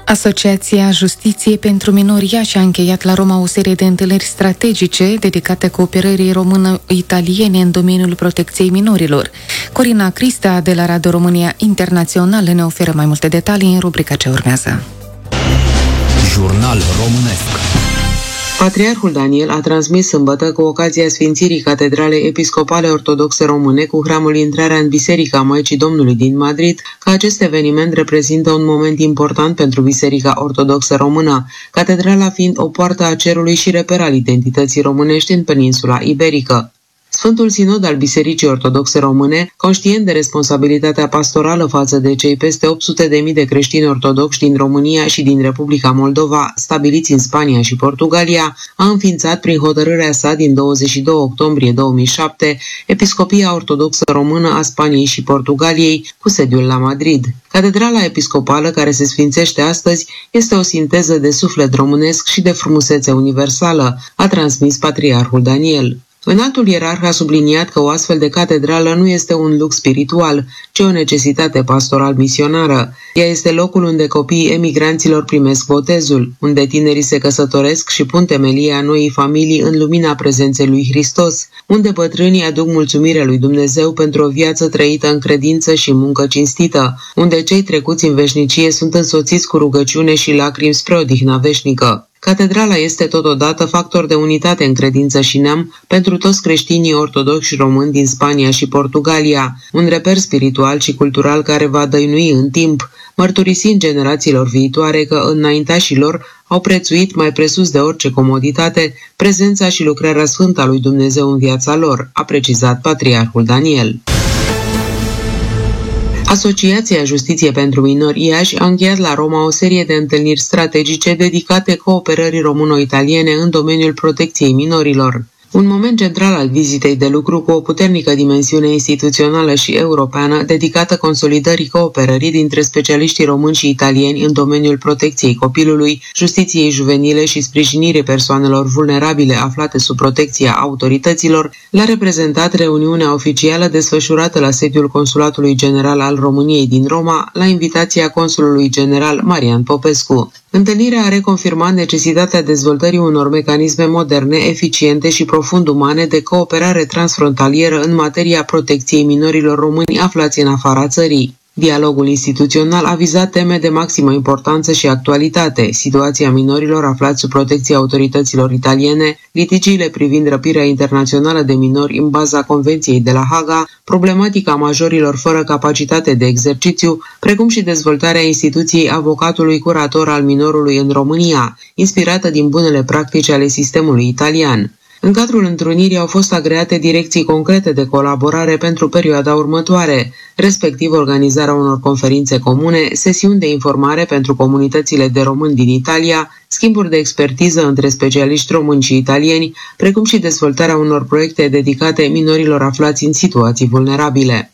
Asociația Justiție pentru Minori Iași a încheiat la Roma o serie de întâlniri strategice dedicate cooperării română-italiene în domeniul protecției minorilor. Corina Crista de la Radio România Internațional ne oferă mai multe detalii în rubrica ce urmează. Jurnal românesc. Patriarhul Daniel a transmis sâmbătă, cu ocazia sfințirii Catedralei Episcopale Ortodoxe Române cu hramul Intrarea în Biserica Maicii Domnului din Madrid, că acest eveniment reprezintă un moment important pentru Biserica Ortodoxă Română, catedrala fiind o poartă a cerului și reper al identității românești în peninsula iberică. Sfântul Sinod al Bisericii Ortodoxe Române, conștient de responsabilitatea pastorală față de cei peste 800.000 de creștini ortodoxi din România și din Republica Moldova, stabiliți în Spania și Portugalia, a înființat prin hotărârea sa din 22 octombrie 2007 Episcopia Ortodoxă Română a Spaniei și Portugaliei, cu sediul la Madrid. Catedrala episcopală care se sfințește astăzi este o sinteză de suflet românesc și de frumusețe universală, a transmis Patriarhul Daniel. Înaltul ierarh a subliniat că o astfel de catedrală nu este un lux spiritual, ci o necesitate pastoral-misionară. Ea este locul unde copiii emigranților primesc botezul, unde tinerii se căsătoresc și pun temelia noii familii în lumina prezenței lui Hristos, unde bătrânii aduc mulțumirea lui Dumnezeu pentru o viață trăită în credință și muncă cinstită, unde cei trecuți în veșnicie sunt însoțiți cu rugăciune și lacrimi spre odihna veșnică. Catedrala este totodată factor de unitate în credință și neam pentru toți creștinii ortodoxi români din Spania și Portugalia, un reper spiritual și cultural care va dăinui în timp, mărturisind generațiilor viitoare că înaintașii lor au prețuit mai presus de orice comoditate prezența și lucrarea sfântă a lui Dumnezeu în viața lor, a precizat Patriarhul Daniel. Asociația Justiție pentru Minori Iași a încheiat la Roma o serie de întâlniri strategice dedicate cooperării româno-italiene în domeniul protecției minorilor. Un moment central al vizitei de lucru cu o puternică dimensiune instituțională și europeană dedicată consolidării cooperării dintre specialiștii români și italieni în domeniul protecției copilului, justiției juvenile și sprijinirii persoanelor vulnerabile aflate sub protecția autorităților, l-a reprezentat reuniunea oficială desfășurată la sediul Consulatului General al României din Roma, la invitația Consulului General Marian Popescu. Întâlnirea a reconfirmat necesitatea dezvoltării unor mecanisme moderne, eficiente și profund umane de cooperare transfrontalieră în materia protecției minorilor români aflați în afara țării. Dialogul instituțional a vizat teme de maximă importanță și actualitate: situația minorilor aflați sub protecția autorităților italiene, litigiile privind răpirea internațională de minori în baza Convenției de la Haga, problematica majorilor fără capacitate de exercițiu, precum și dezvoltarea instituției avocatului curator al minorului în România, inspirată din bunele practici ale sistemului italian. În cadrul întrunirii au fost agreate direcții concrete de colaborare pentru perioada următoare, respectiv organizarea unor conferințe comune, sesiuni de informare pentru comunitățile de români din Italia, schimburi de expertiză între specialiști români și italieni, precum și dezvoltarea unor proiecte dedicate minorilor aflați în situații vulnerabile.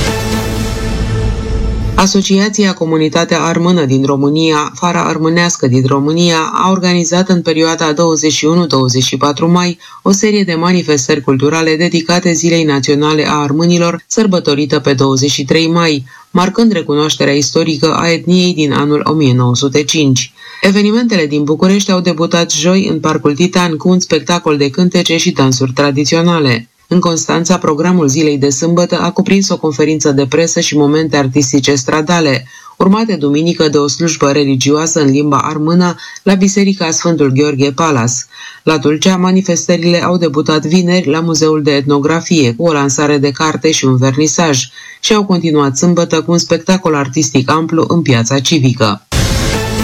Asociația Comunitatea Armână din România, Fara Armânească din România, a organizat în perioada 21-24 mai o serie de manifestări culturale dedicate Zilei Naționale a Armânilor, sărbătorită pe 23 mai, marcând recunoașterea istorică a etniei din anul 1905. Evenimentele din București au debutat joi în Parcul Titan cu un spectacol de cântece și dansuri tradiționale. În Constanța, programul zilei de sâmbătă a cuprins o conferință de presă și momente artistice stradale, urmate duminică de o slujbă religioasă în limba armână la Biserica Sfântul Gheorghe Palace. La Tulcea, manifestările au debutat vineri la Muzeul de Etnografie cu o lansare de carte și un vernisaj și au continuat sâmbătă cu un spectacol artistic amplu în Piața Civică.